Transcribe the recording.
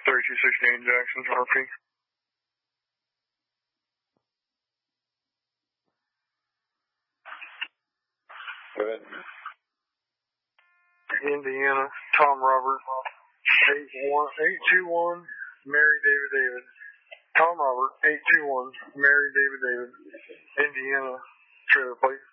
3216 Jackson, RP. Go ahead. Indiana, Tom Robert, 821, Mary David David. Tom Robert, 821, Mary David David. Indiana, trailer plate.